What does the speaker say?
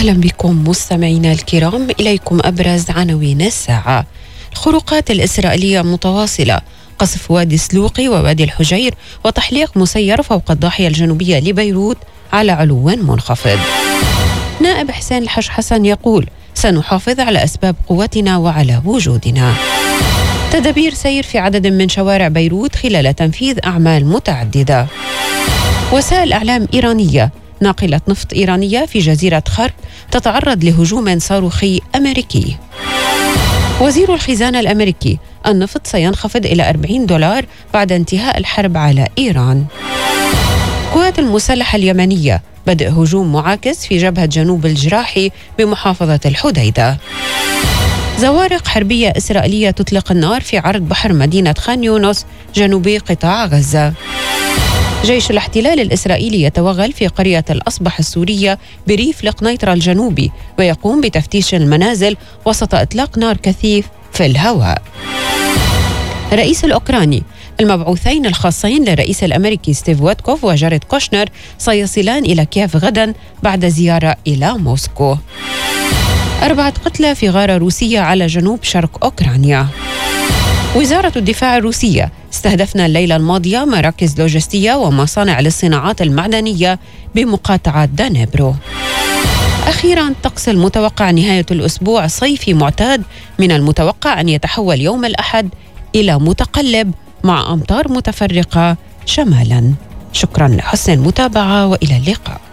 أهلا بكم مستمعينا الكرام. إليكم أبرز عناوين الساعة. الخروقات الإسرائيلية متواصلة، قصف وادي سلوقي ووادي الحجير وتحليق مسير فوق الضاحية الجنوبية لبيروت على علو منخفض. نائب حسين الحج حسن يقول: سنحافظ على أسباب قوتنا وعلى وجودنا. تدابير سير في عدد من شوارع بيروت خلال تنفيذ أعمال متعددة. وسائل إعلام إيرانية: ناقلة نفط إيرانية في جزيرة خرق تتعرض لهجوم صاروخي أمريكي. وزير الخزانة الأمريكي: النفط سينخفض إلى $40 بعد انتهاء الحرب على إيران. القوات المسلحة اليمنية: بدء هجوم معاكس في جبهة جنوب الجراحي بمحافظة الحديدة. زوارق حربية إسرائيلية تطلق النار في عرض بحر مدينة خان يونس جنوبي قطاع غزة. جيش الاحتلال الإسرائيلي يتوغل في قرية الأصبح السورية بريف القنيطرة الجنوبي ويقوم بتفتيش المنازل وسط إطلاق نار كثيف في الهواء. الرئيس الأوكراني: المبعوثين الخاصين للرئيس الأمريكي ستيف ويتكوف وجاريد كوشنر سيصلان إلى كييف غدا بعد زيارة إلى موسكو. 4 قتلى في غارة روسية على جنوب شرق أوكرانيا. وزارة الدفاع الروسية: استهدفنا الليلة الماضية مراكز لوجستية ومصانع للصناعات المعدنية بمقاطعة دانيبرو. أخيراً، طقس المتوقع نهاية الأسبوع صيفي معتاد، من المتوقع أن يتحول يوم الأحد إلى متقلب مع أمطار متفرقة شمالاً. شكراً لحسن المتابعة وإلى اللقاء.